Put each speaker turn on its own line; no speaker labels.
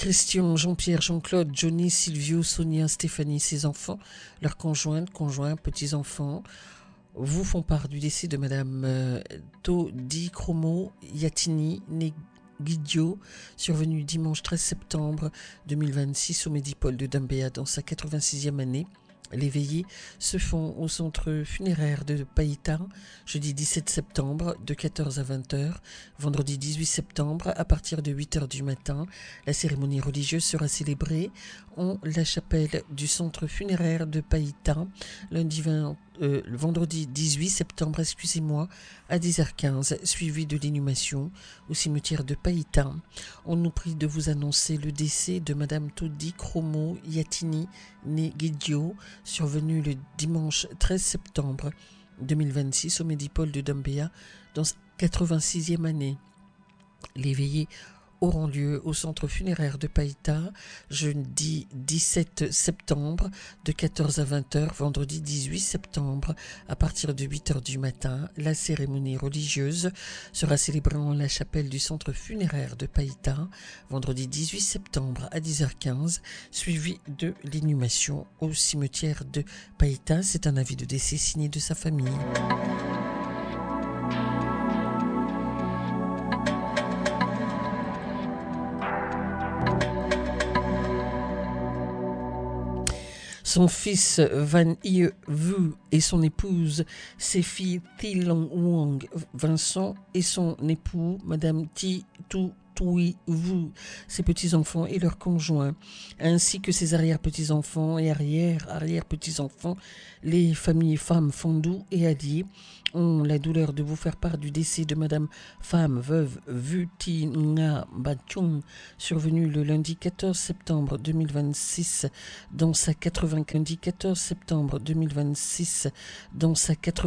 Christian, Jean-Pierre, Jean-Claude, Johnny, Silvio, Sonia, Stéphanie, ses enfants, leurs conjointes, conjoints, petits-enfants, vous font part du décès de Madame Todi Cromo Yatini Neguidio, survenue dimanche 13 septembre 2026 au Médipôle de Dambéa dans sa 86e année. Les veillées se font au centre funéraire de Païta, jeudi 17 septembre de 14 à 20h, vendredi 18 septembre à partir de 8h du matin. La cérémonie religieuse sera célébrée en la chapelle du centre funéraire de Païta, vendredi 18 septembre, à 10h15, suivi de l'inhumation au cimetière de Païta. On nous prie de vous annoncer le décès de Madame Todi Cromo Yatini Neguidio, survenue le dimanche 13 septembre 2026 au Médipôle de Dambéa dans sa 86e année. Les veillées auront lieu au centre funéraire de Païta, jeudi 17 septembre de 14 à 20h, vendredi 18 septembre à partir de 8h du matin. La cérémonie religieuse sera célébrée en la chapelle du centre funéraire de Païta, vendredi 18 septembre à 10h15, suivi de l'inhumation au cimetière de Païta. C'est un avis de décès signé de sa famille. Son fils Van Ie Vu et son épouse, ses filles Thi Long Wang Vincent et son époux, Madame Thi Tu Tui Vu, ses petits-enfants et leurs conjoints, ainsi que ses arrière-petits-enfants et arrière-petits-enfants, les familles femmes Fondou et Ali, ont la douleur de vous faire part du décès de Madame Femme Veuve Vuti Nga Bachung, survenue le lundi 14 septembre 2026 dans sa 94 septembre 2026 dans sa